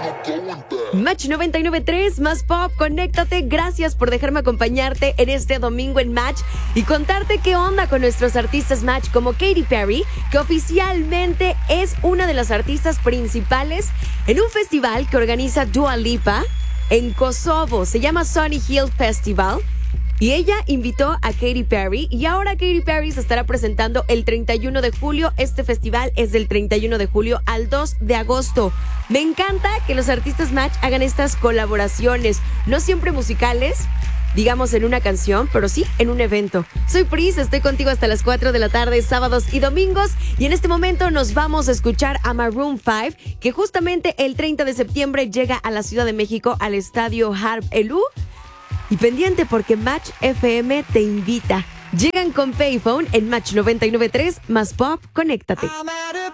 Match 99.3, más pop, conéctate. Gracias por dejarme acompañarte en este domingo en Match y contarte qué onda con nuestros artistas Match, como Katy Perry, que oficialmente es una de las artistas principales en un festival que organiza Dua Lipa en Kosovo. Se llama Sunny Hill Festival. Y ella invitó a Katy Perry y ahora Katy Perry se estará presentando el 31 de julio. Este festival es del 31 de julio al 2 de agosto. Me encanta que los artistas Match hagan estas colaboraciones, no siempre musicales, digamos en una canción, pero sí en un evento. Soy Pris, estoy contigo hasta las 4 de la tarde, sábados y domingos. Y en este momento nos vamos a escuchar a Maroon 5, que justamente el 30 de septiembre llega a la Ciudad de México al estadio Harp Elú. Y pendiente porque Match FM te invita. Llegan con Payphone en Match 99.3, más pop, conéctate.